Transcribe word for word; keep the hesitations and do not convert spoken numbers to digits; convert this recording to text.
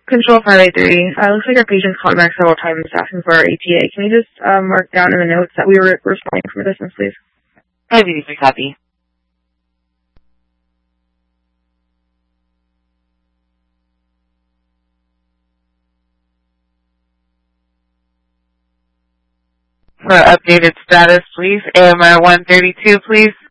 Control five eight three. Uh, looks like our patient's called back several times asking for our A T A. Can you just um, mark down in the notes that we were responding from a distance, please? five eighty-three, copy. For updated status, please. A M R one thirty-two, please.